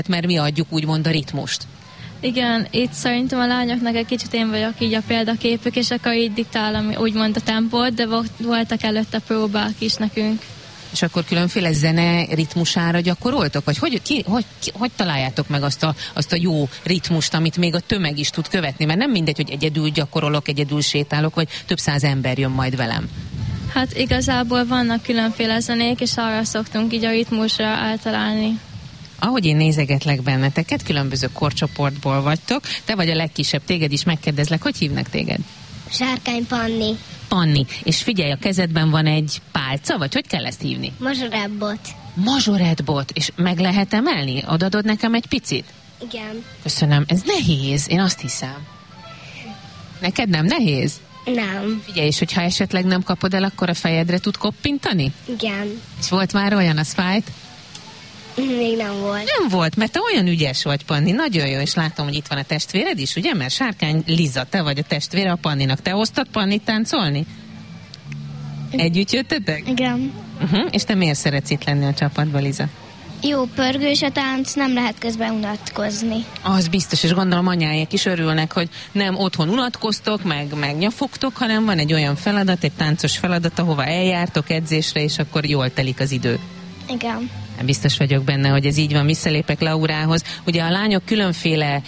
mert mi adjuk úgymond a ritmust. Igen, itt szerintem a lányoknak egy kicsit én vagyok így a példaképük, és akkor így diktálom úgymond a tempót, de voltak előtte próbák is nekünk. És akkor különféle zene ritmusára gyakoroltok? Vagy hogy találjátok meg azt a jó ritmust, amit még a tömeg is tud követni? Mert nem mindegy, hogy egyedül gyakorolok, egyedül sétálok, vagy több száz ember jön majd velem. Hát igazából vannak különféle zenék, és arra szoktunk így a ritmusra eltalálni. Ahogy én nézegetlek benneteket, különböző korcsoportból vagytok, te vagy a legkisebb, téged is megkérdezlek, hogy hívnak téged? Sárkány Panni. Panni, és figyelj, a kezedben van egy pálca, vagy hogy kell ezt hívni? Mazsorettbot. Mazsorettbot, és meg lehet emelni? Odadod nekem egy picit? Igen. Köszönöm, ez nehéz, én azt hiszem. Neked nem nehéz? Nem. Figyelj, és hogyha esetleg nem kapod el, akkor a fejedre tud koppintani? Igen. És volt már olyan, az fájt? Még nem volt. Nem volt, mert te olyan ügyes vagy, Panni, nagyon jó, és látom, hogy itt van a testvéred is, ugye? Mert Sárkány Liza, te vagy a testvére a Panninak. Te hoztad Pannit táncolni? Együtt jöttetek? Igen. És te miért szeretsz itt lenni a csapatban, Liza? Jó pörgős a tánc, nem lehet közben unatkozni. Az biztos, és gondolom anyáik is örülnek, hogy nem otthon unatkoztok, meg nyafogtok, hanem van egy olyan feladat, egy táncos feladat, ahova eljártok edzésre, és akkor jól telik az idő. Igen. Biztos vagyok benne, hogy ez így van. Visszalépek Laurához. Ugye a lányok különféle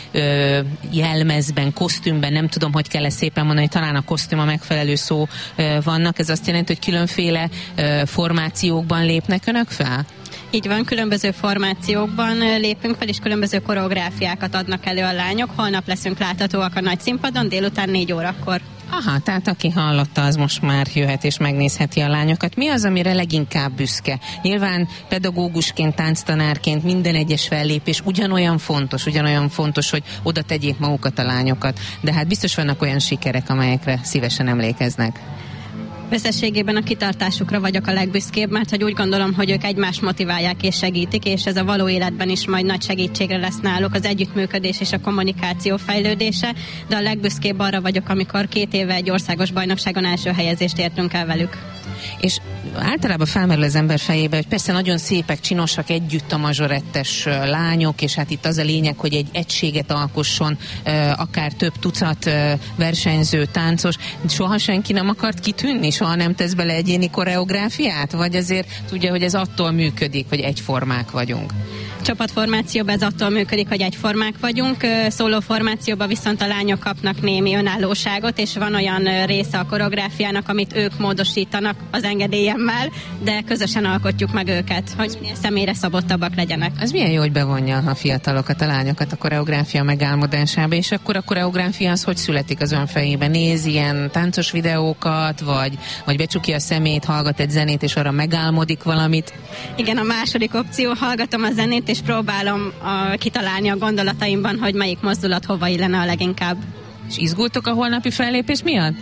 jelmezben, kosztümben, nem tudom, hogy kell ezt szépen mondani, talán a kosztüm a megfelelő szó vannak. Ez azt jelenti, hogy különféle formációkban lépnek önök fel? Így van, különböző formációkban lépünk fel, és különböző koreográfiákat adnak elő a lányok. Holnap leszünk láthatóak a nagy színpadon, délután 4 órakor. Aha, tehát aki hallotta, az most már jöhet és megnézheti a lányokat. Mi az, amire leginkább büszke? Nyilván pedagógusként, tánctanárként minden egyes fellépés ugyanolyan fontos, hogy oda tegyék magukat a lányokat. De hát biztos vannak olyan sikerek, amelyekre szívesen emlékeznek. Összességében a kitartásukra vagyok a legbüszkébb, mert hogy úgy gondolom, hogy ők egymást motiválják és segítik, és ez a való életben is majd nagy segítségre lesz náluk az együttműködés és a kommunikáció fejlődése, de a legbüszkébb arra vagyok, amikor 2 éve egy országos bajnokságon első helyezést értünk el velük. És általában felmerül az ember fejébe, hogy persze nagyon szépek, csinosak együtt a mazsorettes lányok, és hát itt az a lényeg, hogy egy egységet alkosson akár több tucat versenyző, táncos. Soha senki nem akart kitűnni? Soha nem tesz bele egyéni koreográfiát? Vagy azért tudja, hogy ez attól működik, hogy egyformák vagyunk? Csapatformációban ez attól működik, hogy egyformák vagyunk, szólóformációban viszont a lányok kapnak némi önállóságot, és van olyan része a koreográfiának, amit ők módosítanak az engedélyemmel, de közösen alkotjuk meg őket, hogy személyre szabottabbak legyenek. Ez milyen jó, hogy bevonja a fiatalokat, a lányokat a koreográfia megálmodásába, és akkor a koreográfia az hogy születik az ön fejében? Néz ilyen táncos videókat, vagy becsukja a szemét, hallgat egy zenét, és arra megálmodik valamit? Igen, a második opció, hallgatom a zenét, és próbálom kitalálni a gondolataimban, hogy melyik mozdulat hova illene a leginkább. És izgultok a holnapi fellépés miatt?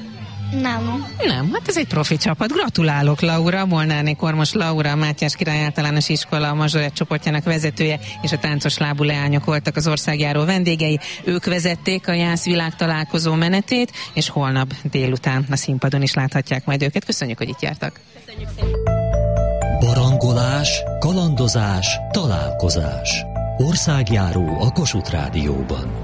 Nem, hát ez egy profi csapat. Gratulálok, Laura, Molnárné Kormos Laura, a Mátyás Király Általános Iskola a mazsorett csoportjának vezetője, és a táncos lábú leányok voltak az országjáró vendégei. Ők vezették a Jász világtalálkozó menetét, és holnap délután a színpadon is láthatják majd őket. Köszönjük, hogy itt jártak. Köszönjük szépen. Barangolás, kalandozás, találkozás. Országjáró a Kossuth Rádióban.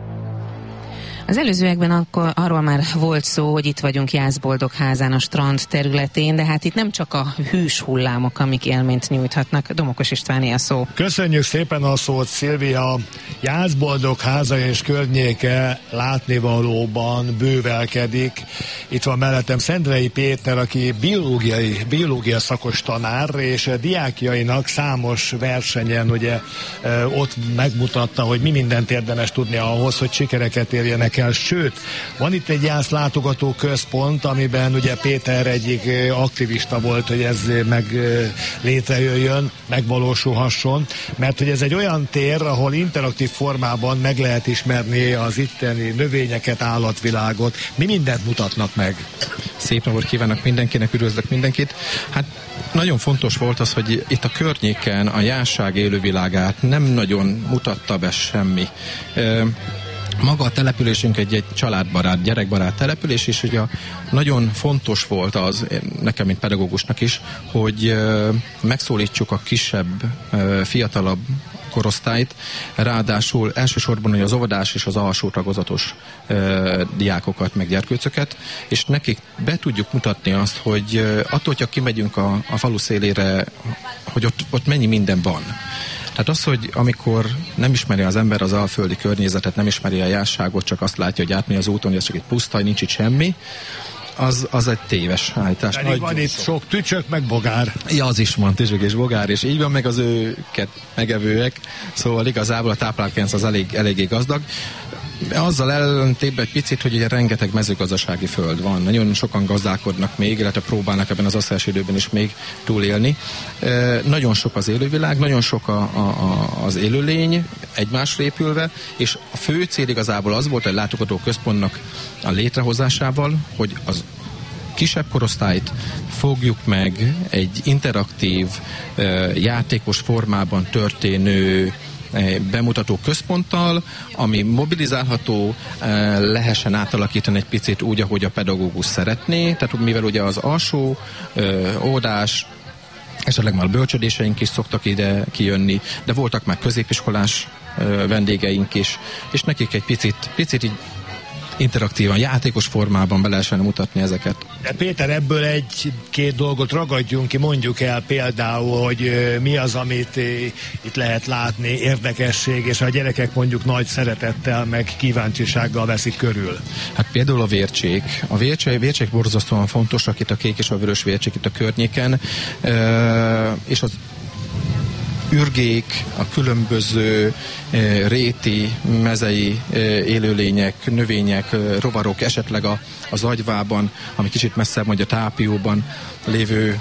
Az előzőekben akkor arról már volt szó, hogy itt vagyunk Jász-Boldog-házán a strand területén, de hát itt nem csak a hűs hullámok, amik élményt nyújthatnak. Domokos Istváné a szó. Köszönjük szépen a szót, Szilvia. Jász-Boldog-háza és környéke látnivalóban bővelkedik. Itt van mellettem Szendrei Péter, aki biológia szakos tanár, és diákjainak számos versenyen ugye ott megmutatta, hogy mi mindent érdemes tudni ahhoz, hogy sikereket érjenek el. Sőt, van itt egy Jász látogató központ, amiben ugye Péter egyik aktivista volt, hogy ez meg létrejöjjön, megvalósulhasson, mert hogy ez egy olyan tér, ahol interaktív formában meg lehet ismerni az itteni növényeket, állatvilágot. Mi mindent mutatnak meg? Szép napot kívánok mindenkinek, üdvözlök mindenkit. Hát nagyon fontos volt az, hogy itt a környéken a jászság élővilágát nem nagyon mutatta be semmi. Maga a településünk egy családbarát, gyerekbarát település, és ugye nagyon fontos volt az, nekem, mint pedagógusnak is, hogy megszólítsuk a kisebb, fiatalabb korosztályt, ráadásul elsősorban az óvodás és az alsó tagozatos diákokat, meg gyerkőcöket, és nekik be tudjuk mutatni azt, hogy attól, hogyha kimegyünk a falu szélére, hogy ott mennyi minden van. Tehát az, hogy amikor nem ismeri az ember az alföldi környezetet, nem ismeri a jásságot, csak azt látja, hogy átmegy az úton, hogy ez csak egy puszta, nincs itt semmi, az egy téves állítás. Pedig van itt sok tücsök, meg bogár. Ja, az is van, tücsök és bogár, és így van, meg az őket megevőek, szóval igazából a táplálkozása az eléggé gazdag. Azzal ellentétben egy picit, hogy ugye rengeteg mezőgazdasági föld van. Nagyon sokan gazdálkodnak még, illetve próbálnak ebben az asszalyos időben is még túlélni. Nagyon sok az élővilág, nagyon sok az élőlény egymásra épülve, és a fő cél igazából az volt, hogy látogató központnak a létrehozásával, hogy az kisebb korosztályt fogjuk meg egy interaktív, játékos formában történő bemutató központtal, ami mobilizálható, lehessen átalakítani egy picit úgy, ahogy a pedagógus szeretné, tehát mivel ugye az alsó óvodás, esetleg már bölcsödéseink is szoktak ide kijönni, de voltak már középiskolás vendégeink is, és nekik egy picit így interaktívan, játékos formában be lehessen mutatni ezeket. De Péter, ebből egy-két dolgot ragadjunk ki, mondjuk el például, hogy mi az, amit itt lehet látni, érdekesség, és a gyerekek mondjuk nagy szeretettel, meg kíváncsisággal veszik körül. Hát például a vércsék. A vércsék borzasztóan fontosak, itt a kék és a vörös vércsék itt a környéken, és az ürgék, a különböző réti, mezei élőlények, növények, rovarok, esetleg az agyvában, ami kicsit messzebb, vagy a tápióban lévő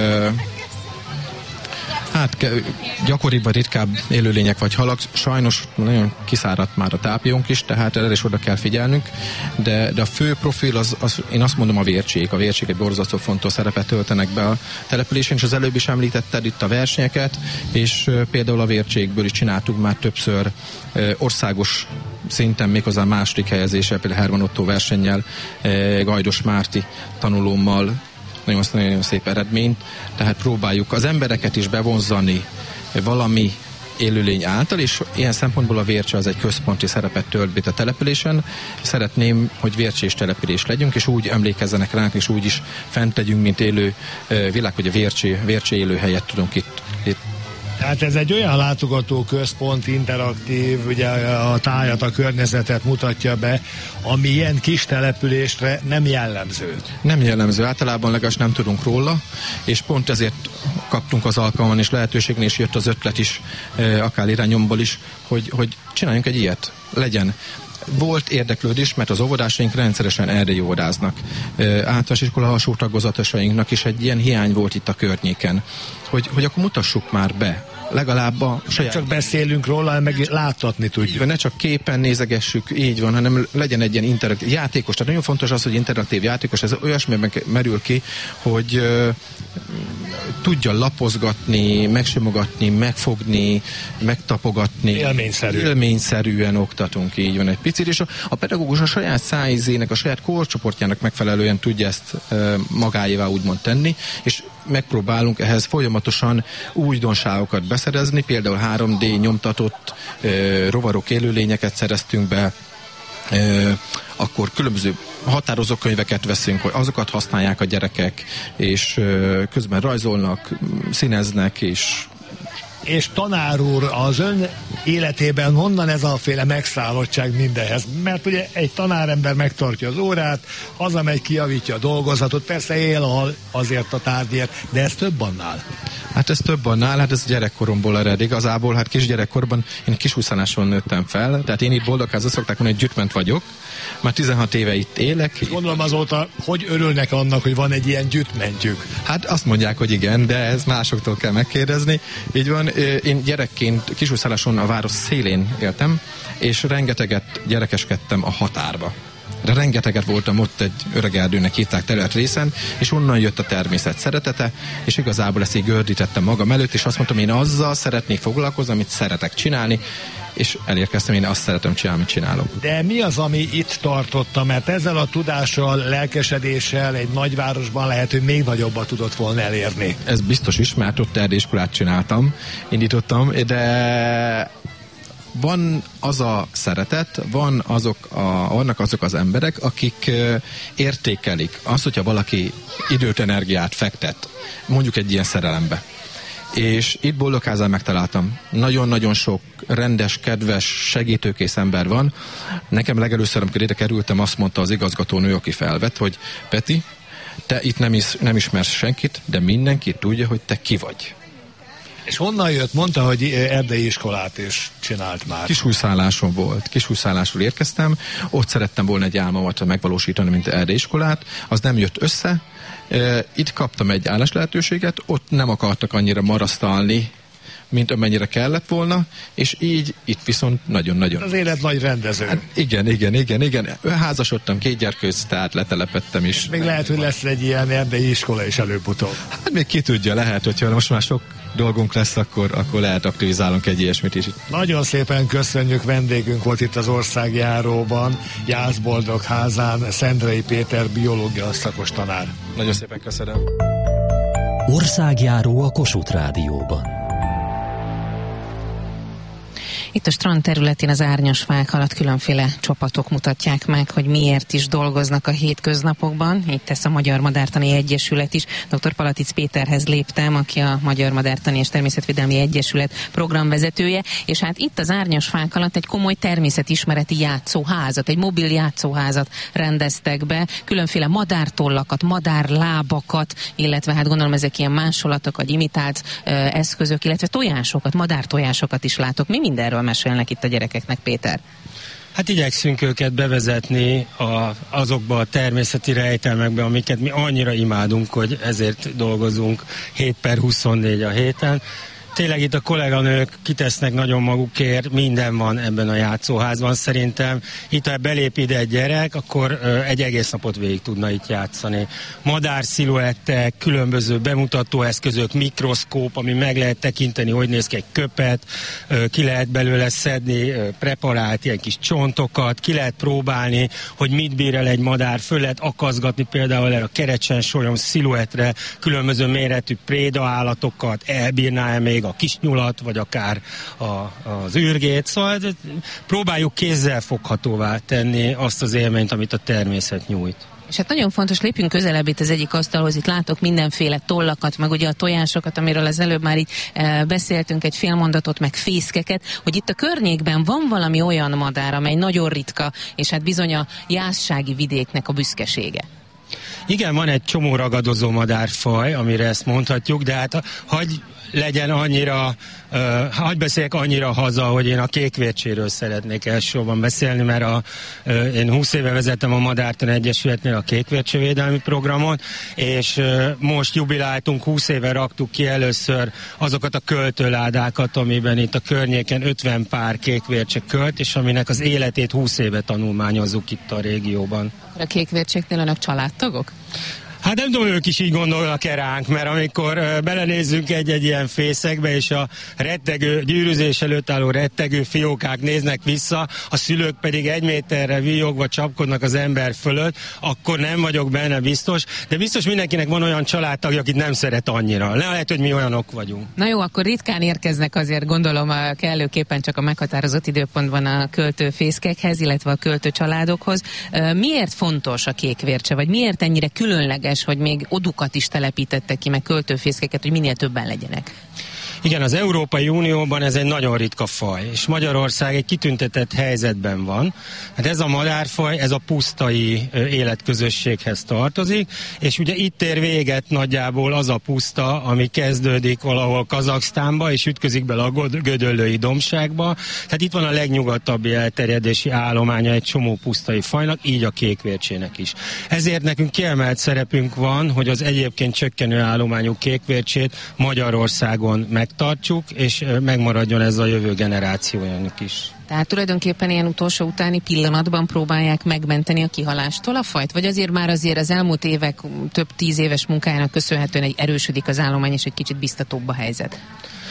gyakoribb vagy ritkább élőlények vagy halak. Sajnos nagyon kiszáradt már a tápiónk is, tehát erre is oda kell figyelnünk, de a fő profil én azt mondom a vércsék. A vércsék egy borzasztó fontos szerepet töltenek be a településen, és az előbb is említetted itt a versenyeket, és például a vércsékből is csináltuk már többször országos szinten, méghozzá második helyezéssel, például Herman Otto versennyel, Gajdos Márti tanulómmal, nagyon szép eredményt, tehát próbáljuk az embereket is bevonzani valami élőlény által, és ilyen szempontból a vércse az egy központi szerepet tölt be a településen. Szeretném, hogy vércsés település legyünk, és úgy emlékezzenek ránk, és úgy is fent legyünk, mint élő világ, hogy a vércsé élőhelyet tudunk itt. Tehát ez egy olyan látogató központ, interaktív, ugye a tájat, a környezetet mutatja be, ami ilyen kis településre nem jellemző. Nem jellemző, általában legalábbis nem tudunk róla, és pont ezért kaptunk az alkalmon és lehetőségen, és jött az ötlet is, akár irányomból is, hogy csináljunk egy ilyet, legyen. Volt érdeklődés, mert az óvodásaink rendszeresen erre óvodáznak. Általános iskola alsó tagozatosainknak is egy ilyen hiány volt itt a környéken, hogy akkor mutassuk már be. Legalább a saját... Csak beszélünk róla, meg láttatni tudjuk. Ne csak képen nézegessük, így van, hanem legyen egy ilyen interaktív játékos. Tehát nagyon fontos az, hogy interaktív játékos, ez olyasmiben merül ki, hogy tudja lapozgatni, megsimogatni, megfogni, megtapogatni. Élményszerűen oktatunk, így van egy picit, és a pedagógus a saját szájízének, a saját korcsoportjának megfelelően tudja ezt magáévá úgymond tenni, és megpróbálunk ehhez folyamatosan újdonságokat beszerezni, például 3D nyomtatott rovarok, élőlényeket szereztünk be, akkor különböző határozó könyveket veszünk, hogy azokat használják a gyerekek, és közben rajzolnak, színeznek, és tanár úr, az ön életében honnan ez a féle megszállottság mindenhez? Mert ugye egy tanárember megtartja az órát, hazamegy, kijavítja a dolgozatot, persze él azért a tárgyért, de ez több annál. Hát ez több annál, hát ez gyerekkoromból ered. Igazából, hát kisgyerekkorban én kisúszánáson nőttem fel, tehát én itt Boldogháza szokták mondani, hogy gyütment vagyok, már 16 éve itt élek. Gondolom azóta, hogy örülnek annak, hogy van egy ilyen gyütmentjük? Hát azt mondják, hogy igen, de ez másoktól kell megkérdezni. Így van, én gyerekként kisúszánáson a város szélén éltem, és rengeteget gyerekeskedtem a határba. De rengeteget voltam ott, egy öregerdőnek hívták területrészen, és onnan jött a természet szeretete, és igazából ezt így gördítettem magam előtt, és azt mondtam, én azzal szeretnék foglalkozni, amit szeretek csinálni, és elérkeztem, én azt szeretem csinálni, amit csinálok. De mi az, ami itt tartotta? Mert ezzel a tudással, lelkesedéssel egy nagyvárosban lehet, hogy még nagyobbat tudott volna elérni. Ez biztos is, mert ott erdélyiskolát indítottam, de van az a szeretet, vannak azok az emberek, akik értékelik azt, hogyha valaki időt, energiát fektet, mondjuk egy ilyen szerelembe. És itt Boldog-házán megtaláltam. Nagyon-nagyon sok rendes, kedves, segítőkész ember van. Nekem legelőször, amikor ide kerültem, azt mondta az igazgatónő, aki felvett, hogy Peti, te itt nem ismersz senkit, de mindenki tudja, hogy te ki vagy. És honnan jött? Mondta, hogy erdei iskolát is csinált már. Kishúszálláson volt. Kishúszállásról érkeztem. Ott szerettem volna egy álmomat megvalósítani, mint erdei iskolát. Az nem jött össze. Itt kaptam egy állás lehetőséget. Ott nem akartak annyira marasztalni, mint amennyire kellett volna, és így itt viszont nagyon-nagyon... Az élet nagy rendező. Hát igen. Házasodtam, 2 gyerkőz, tehát letelepettem is. Még lehet, hogy lesz egy ilyen erdei iskola is előbb-utóbb. Hát még ki tudja, lehet, hogyha most már sok dolgunk lesz, akkor lehet aktivizálunk egy ilyesmit is. Nagyon szépen köszönjük, vendégünk volt itt az Országjáróban, Jászboldog-házán Szendrei Péter biológia szakos tanár. Nagyon szépen köszönöm. Országjáró a Kossuth Rádióban. Itt a strand területén az árnyas fák alatt különféle csapatok mutatják meg, hogy miért is dolgoznak a hétköznapokban. Így tesz a Magyar Madártani Egyesület is. Dr. Palatics Péterhez léptem, aki a Magyar Madártani és Természetvédelmi Egyesület programvezetője, és hát itt az árnyas fák alatt egy komoly természetismereti játszóházat, egy mobil játszóházat rendeztek be, különféle madártollakat, madárlábakat, illetve hát gondolom ezek ilyen másolatok, vagy imitált eszközök, illetve tojásokat, madártojásokat is látok. Mi mindenről mesélnek itt a gyerekeknek, Péter? Hát igyekszünk őket bevezetni azokba a természeti rejtelmekbe, amiket mi annyira imádunk, hogy ezért dolgozunk 7/24 a héten. Tényleg itt a kolléganők kitesznek nagyon magukért, minden van ebben a játszóházban szerintem. Itt, ha belép ide egy gyerek, akkor egy egész napot végig tudna itt játszani. Madársziluettek, különböző bemutatóeszközök, mikroszkóp, ami meg lehet tekinteni, hogy néz ki egy köpet, ki lehet belőle szedni preparált ilyen kis csontokat, ki lehet próbálni, hogy mit bír el egy madár, föl lehet akaszgatni például erre a kerecsensolyom sziluetre, különböző méretű prédaállatokat, elbírná-e még a kisnyulat, vagy akár az űrgét, szóval próbáljuk kézzel foghatóvá tenni azt az élményt, amit a természet nyújt. És hát nagyon fontos, lépjünk közelebb itt az egyik asztalhoz, itt látok mindenféle tollakat, meg ugye a tojásokat, amiről az előbb már így beszéltünk, egy fél mondatot, meg fészkeket, hogy itt a környékben van valami olyan madár, amely nagyon ritka, és hát bizony a jászsági vidéknek a büszkesége. Igen, van egy csomó ragadozó madárfaj, amire ezt mondhatjuk, de hát hagyj beszéljek annyira haza, hogy én a kékvércséről szeretnék elsősorban beszélni, mert én 20 éve vezettem a Madártani Egyesületnél a kékvércsévédelmi programot, és most jubiláltunk, 20 éve raktuk ki először azokat a költőládákat, amiben itt a környéken 50 pár kékvércse költ, és aminek az életét 20 éve tanulmányozzuk itt a régióban. A kékvércséknél önök családtagok? Hát nem tudom, ők is így gondolnak-e ránk, mert amikor belenézzünk egy ilyen fészekbe, és a rettegő, gyűrűzés előtt álló rettegő fiókák néznek vissza, a szülők pedig 1 méterre villogva csapkodnak az ember fölött, akkor nem vagyok benne biztos, de biztos mindenkinek van olyan családtagja, akit nem szeret annyira. Lehet, hogy mi olyanok vagyunk. Na jó, akkor ritkán érkeznek azért, gondolom kellőképpen csak a meghatározott időpontban a költőfészkekhez, illetve a költő családokhoz. Miért fontos a kékvércse, vagy miért ennyire különleges, hogy még odukat is telepítettek ki, meg költőfészkeket, hogy minél többen legyenek? Igen, az Európai Unióban ez egy nagyon ritka faj, és Magyarország egy kitüntetett helyzetben van. Hát ez a madárfaj, ez a pusztai életközösséghez tartozik, és ugye itt ér véget nagyjából az a puszta, ami kezdődik valahol Kazaksztánba, és ütközik bele a Gödöllői dombságba. Tehát itt van a legnyugatabbi elterjedési állománya egy csomó pusztai fajnak, így a kékvércsének is. Ezért nekünk kiemelt szerepünk van, hogy az egyébként csökkenő állományú kékvércsét Magyarországon megtartsuk, és megmaradjon ez a jövő generációjának is. Tehát tulajdonképpen ilyen utolsó utáni pillanatban próbálják megmenteni a kihalástól a fajt? Vagy azért az elmúlt évek több 10 éves munkájának köszönhetően egy erősödik az állomány, és egy kicsit biztatóbb a helyzet?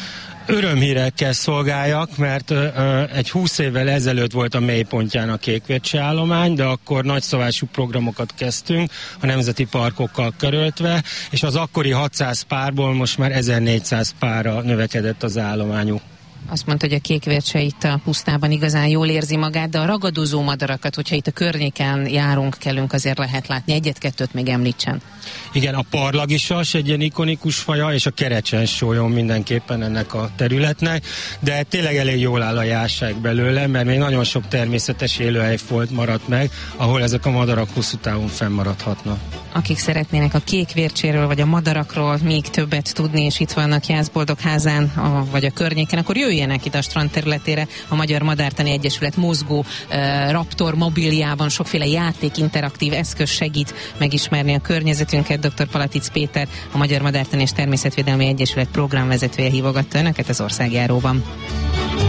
örömhírekkel szolgáljak, mert egy 20 évvel ezelőtt volt a mélypontján a kékvércsi állomány, de akkor nagyszabású programokat kezdtünk a nemzeti parkokkal körültve, és az akkori 600 párból most már 1400 párra növekedett az állományuk. Azt mondta, hogy a kékvércse itt a pusztában igazán jól érzi magát, de a ragadozó madarakat, hogyha itt a környéken járunk, kellünk, azért lehet látni. Egyet-kettőt még említsen. Igen, a parlagisas egy ilyen ikonikus faja, és a kerecsensólyom mindenképpen ennek a területnek, de tényleg elég jól áll a jásság belőle, mert még nagyon sok természetes élőhely maradt meg, ahol ezek a madarak hosszú távon fennmaradhatnak. Akik szeretnének a kékvércséről vagy a madarakról még többet tudni, és itt vannak Jászboldogházán vagy a környéken, akkor jöjjenek ide a strand területére. A Magyar Madártani Egyesület mozgó raptor mobiliában sokféle játék, interaktív eszköz segít megismerni a környezetünket. Dr. Palatics Péter, a Magyar Madártani és Természetvédelmi Egyesület programvezetője hívogatta önöket az Országjáróban.